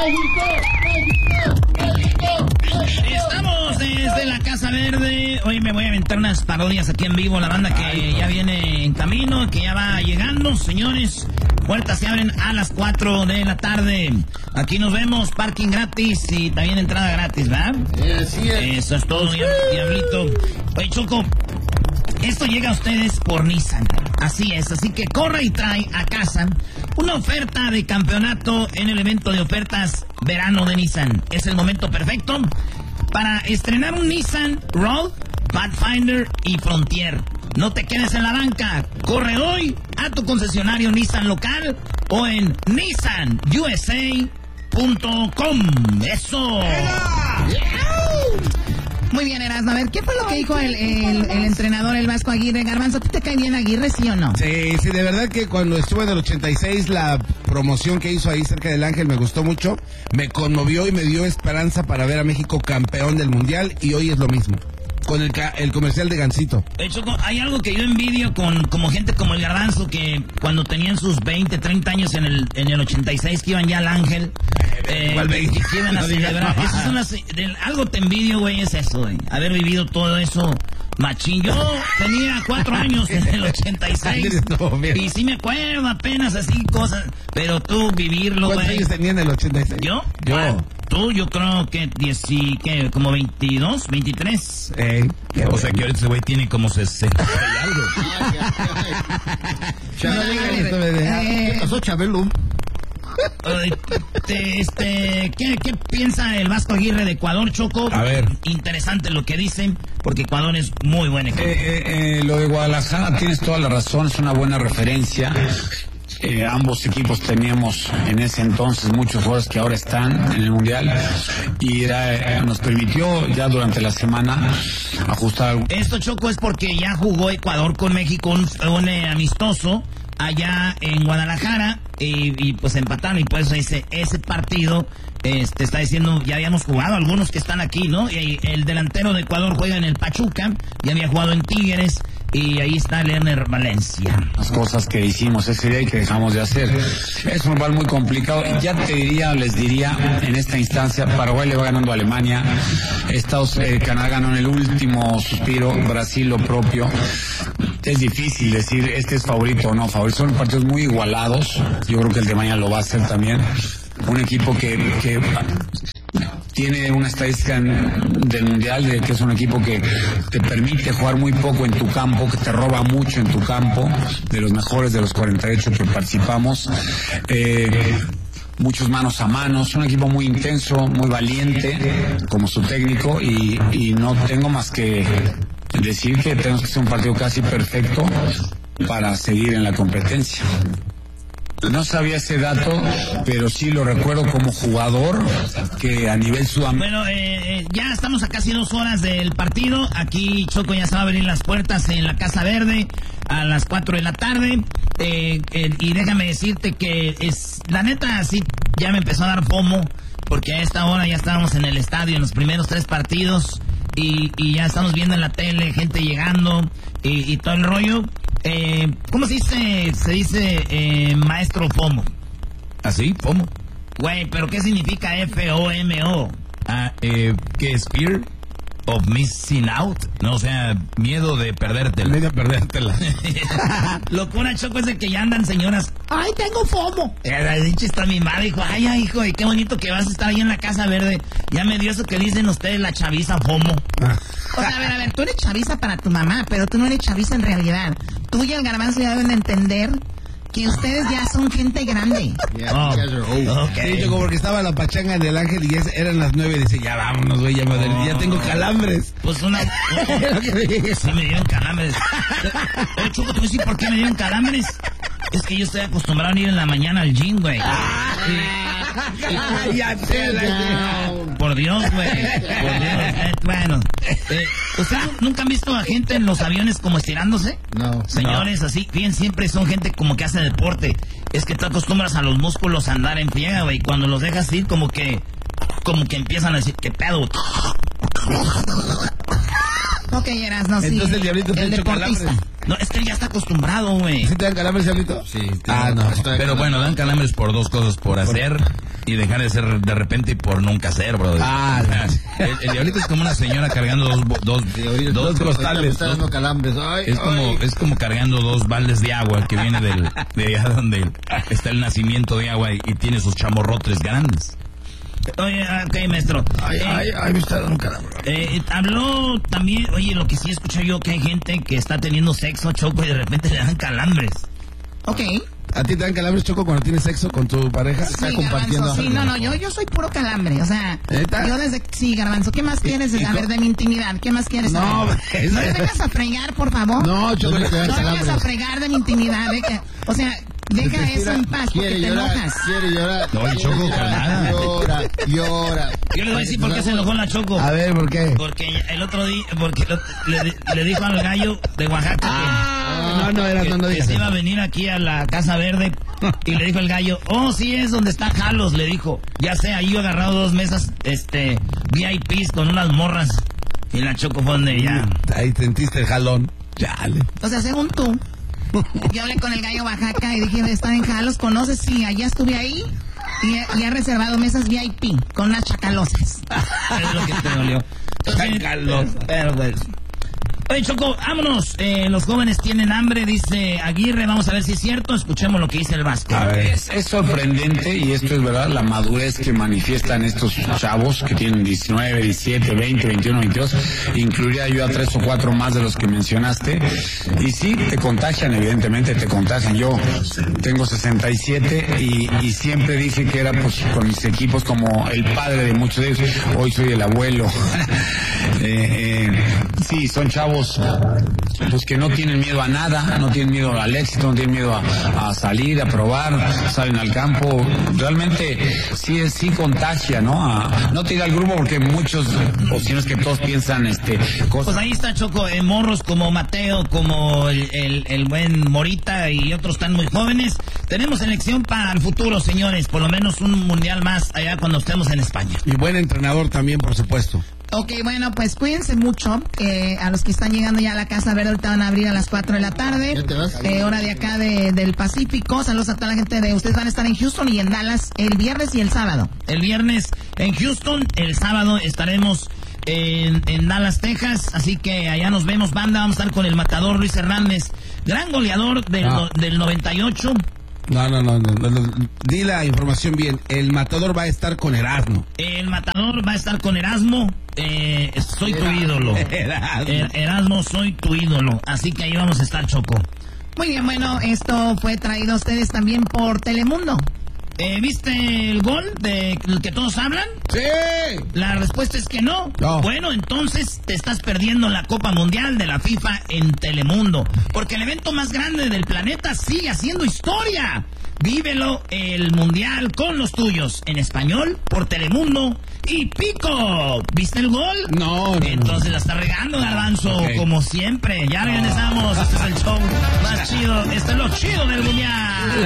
Estamos desde la Casa Verde. Hoy me voy a aventar unas parodias aquí en vivo. La banda que ya viene en camino, que ya va llegando, señores. Puertas se abren a las 4 de la tarde. Aquí nos vemos, parking gratis y también entrada gratis, ¿verdad? Sí, eso es todo, diablito. Oye, Choco, esto llega a ustedes por Nissan. Así es, así que corre y trae a casa una oferta de campeonato en el evento de ofertas verano de Nissan. Es el momento perfecto para estrenar un Nissan Rogue, Pathfinder y Frontier. No te quedes en la banca. Corre hoy a tu concesionario Nissan local o en nissanusa.com. ¡Eso! Muy bien, Erasmo. A ver, ¿qué fue lo que dijo el entrenador, el Vasco Aguirre? Garbanzo, ¿tú te cae bien Aguirre, sí o no? Sí, de verdad que cuando estuve en el 86, la promoción que hizo ahí cerca del Ángel me gustó mucho, me conmovió y me dio esperanza para ver a México campeón del Mundial, y hoy es lo mismo. Con el comercial de Gansito. Choco, hay algo que yo envidio como gente como el Garbanzo, que cuando tenían sus 20, 30 años en el 86, que iban ya al Ángel, que iban a celebrar. Algo te envidio, güey, es eso, güey. Haber vivido todo eso, machín. Yo tenía 4 años en el 86. Y sí me acuerdo apenas así cosas, pero tú vivirlo, güey. ¿Cuántos años tenía en el 86? ¿Yo? Yo creo que como 22, 23. O sea que ahorita ese güey tiene como 60 y algo. ¿Qué pasó, Chabelo? ¿Qué piensa el Vasco Aguirre de Ecuador, Choco? A ver. Interesante lo que dicen, porque Ecuador es muy buen equipo. Lo de Guadalajara, tienes toda la razón, es una buena referencia. Ambos equipos teníamos en ese entonces muchos jugadores que ahora están en el Mundial, y nos permitió ya durante la semana ajustar. Esto, Choco, es porque ya jugó Ecuador con México un amistoso allá en Guadalajara, y pues empataron, y por eso dice ese partido. Está diciendo, ya habíamos jugado algunos que están aquí, ¿no? Y el delantero de Ecuador juega en el Pachuca, ya había jugado en Tigres, y ahí está Lerner Valencia. Las cosas que hicimos ese día y que dejamos de hacer. Es un rival muy complicado. Ya les diría, en esta instancia, Paraguay le va ganando a Alemania, Canadá ganó en el último suspiro, Brasil lo propio. Es difícil decir este es favorito o no favorito. Son partidos muy igualados. Yo creo que el de mañana lo va a hacer también. Un equipo que tiene una estadística del Mundial de que es un equipo que te permite jugar muy poco en tu campo, que te roba mucho en tu campo, de los mejores de los 48 que participamos. Muchos manos a manos, un equipo muy intenso, muy valiente como su técnico, y no tengo más que decir que tenemos que hacer un partido casi perfecto para seguir en la competencia. No sabía ese dato, pero sí lo recuerdo como jugador, que a nivel sudamericano. Bueno, ya estamos a casi 2 horas del partido. Aquí, Choco, ya se va a abrir las puertas en la Casa Verde a las 4 de la tarde. Y déjame decirte que la neta, sí, ya me empezó a dar FOMO, porque a esta hora ya estábamos en el estadio en los primeros 3 partidos, y ya estamos viendo en la tele gente llegando y todo el rollo. ¿Cómo se dice maestro FOMO? ¿Así? ¿FOMO? Güey, ¿pero qué significa FOMO? ¿Qué es fear of missing out? No, o sea, miedo de perdértela. Miedo de perdértela. Locura, Choco, es de que ya andan señoras. ¡Ay, tengo FOMO! Dicho está mi madre, dijo, ay, hijo, y qué bonito que vas a estar ahí en la Casa Verde. Ya me dio eso que dicen ustedes, la chaviza FOMO. O sea, a ver, tú eres chaviza para tu mamá, pero tú no eres chaviza en realidad. Tú y el Garbanzo ya deben de entender que ustedes ya son gente grande. Okay. Sí, porque estaba la pachanga en el Ángel y eran las 9 y dice, ya vámonos, güey, ya tengo calambres. Pues sí me dieron calambres. Choco, te voy a decir por qué me dieron calambres. Es que yo estoy acostumbrado a ir en la mañana al gym, güey. Por Dios, güey. Por Dios. Bueno, ¿ustedes nunca han visto a gente en los aviones como estirándose? No. Señores, así, bien, siempre son gente como que hace deporte. Es que tú acostumbras a los músculos a andar en friega, güey. Cuando los dejas ir, como que empiezan a decir, ¿qué pedo? Ok, Erasmo, sí. Entonces el diablito te ha hecho calambres. No, es que él ya está acostumbrado, güey. ¿Sí te dan calambres, diablito? Sí. No. Pero bueno, dan calambres por 2 cosas. Por hacer y dejar de ser de repente por nunca ser, brother. El diablito es como una señora cargando dos costales. Es como cargando 2 baldes de agua que viene de allá donde está el nacimiento de agua y tiene sus chamorrotres grandes. Oye, ok, maestro. Ay, me está dando un calambre. Habló también, oye, lo que sí escucho yo, que hay gente que está teniendo sexo, Choco, y de repente le dan calambres. Ok. ¿A ti te dan calambres, Choco, cuando tienes sexo con tu pareja? Sí, Garbanzo, sí, no, yo soy puro calambre, o sea, ¿Neta? yo sí, Garbanzo, ¿qué más quieres saber de mi intimidad? ¿Qué más quieres saber? No me vengas a fregar, por favor. No, Choco, no me vengas a fregar de mi intimidad, o sea, deja eso en paz, porque te enojas. Quiere llorar. No, el Choco con nada. Llora. Yo le voy a decir por qué se enojó la Choco. A ver, ¿por qué? Porque el otro día, le dijo al gallo de Oaxaca que se iba a venir aquí a la Casa Verde, y le dijo el gallo, sí es donde está Jalos, le dijo. Ya sé, ahí yo he agarrado 2 mesas, VIPs con unas morras, y la Choco fue donde ya. Ahí sentiste el jalón. Chale. O sea, según tú, yo hablé con el gallo Oaxaca y dije, está en Jalos, ¿conoces? Sí, allá estuve ahí y he reservado mesas VIP con unas chacalosas. Es lo que te dolió. Chacalosas. Pero pues. Oye, Choco, vámonos. Los jóvenes tienen hambre, dice Aguirre. Vamos a ver si es cierto. Escuchemos lo que dice el Vasco. Es sorprendente, y esto es verdad, la madurez que manifiestan estos chavos que tienen 19, 17, 20, 21, 22. Incluiría yo a 3 o 4 más de los que mencionaste. Y sí, te contagian, evidentemente te contagian. Yo tengo 67 y siempre dije que era pues con mis equipos como el padre de muchos de ellos. Hoy soy el abuelo. Sí, son chavos pues que no tienen miedo a nada, no tienen miedo al éxito, no tienen miedo a salir, a probar, salen al campo. Realmente sí contagia, ¿no? No te diga el grupo porque muchos, o si no es que todos piensan cosas. Pues ahí está, Choco, morros como Mateo, como el buen Morita y otros tan muy jóvenes. Tenemos selección para el futuro, señores, por lo menos un mundial más allá cuando estemos en España. Y buen entrenador también, por supuesto. Ok, bueno, pues cuídense mucho. A los que están llegando ya a la Casa Verde, ahorita van a abrir a las 4 de la tarde. Hora de acá del Pacífico. Saludos a toda la gente de... Ustedes van a estar en Houston y en Dallas el viernes y el sábado. El viernes en Houston, el sábado estaremos en Dallas, Texas. Así que allá nos vemos, banda. Vamos a estar con el matador Luis Hernández, gran goleador del 98. No. Di la información bien. El matador va a estar con Erasmo. El matador va a estar con Erasmo. Soy tu ídolo. Erasmo, soy tu ídolo. Así que ahí vamos a estar, Choco. Muy bien, bueno, esto fue traído a ustedes también por Telemundo. ¿Viste el gol del que todos hablan? ¡Sí! La respuesta es que no. Bueno, entonces te estás perdiendo la Copa Mundial de la FIFA en Telemundo, porque el evento más grande del planeta sigue haciendo historia. Vívelo, el Mundial con los tuyos, en español, por Telemundo y Pico. ¿Viste el gol? No. Entonces la está regando, Garbanzo, como siempre. Ya regresamos. Este es el show más chido. Esto es lo chido del Mundial.